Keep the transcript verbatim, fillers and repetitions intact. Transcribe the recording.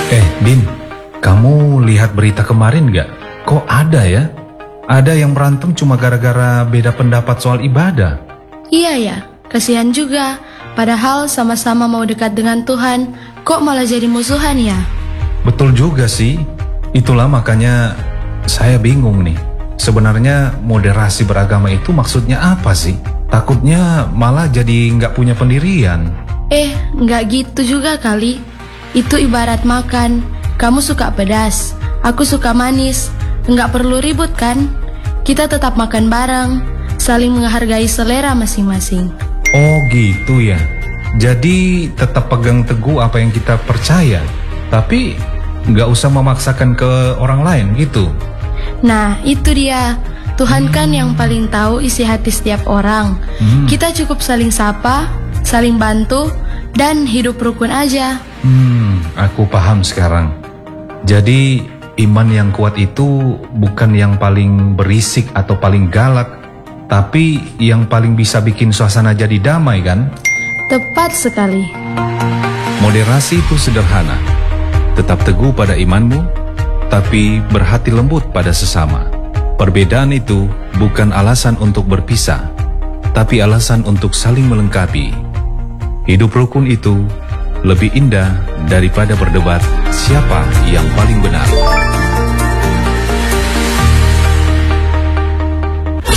Eh, Din, kamu lihat berita kemarin gak? Kok ada ya? Ada yang berantem cuma gara-gara beda pendapat soal ibadah. Iya ya, kasihan juga. Padahal sama-sama mau dekat dengan Tuhan, kok malah jadi musuhan ya? Betul juga sih. Itulah makanya saya bingung nih. Sebenarnya moderasi beragama itu maksudnya apa sih? Takutnya malah jadi nggak punya pendirian. Eh, nggak gitu juga kali. Itu ibarat makan. Kamu suka pedas, aku suka manis. Nggak perlu ribut kan? Kita tetap makan bareng, saling menghargai selera masing-masing. Oh gitu ya. Jadi tetap pegang teguh apa yang kita percaya, tapi nggak usah memaksakan ke orang lain gitu. Nah, itu dia. Tuhan kan yang paling tahu isi hati setiap orang. Hmm. Kita cukup saling sapa, saling bantu, dan hidup rukun aja. Hmm, aku paham sekarang. Jadi iman yang kuat itu bukan yang paling berisik atau paling galak, tapi yang paling bisa bikin suasana jadi damai kan? Tepat sekali. Moderasi itu sederhana. Tetap teguh pada imanmu, tapi berhati lembut pada sesama. Perbedaan itu bukan alasan untuk berpisah, tapi alasan untuk saling melengkapi. Hidup rukun itu lebih indah daripada berdebat siapa yang paling benar.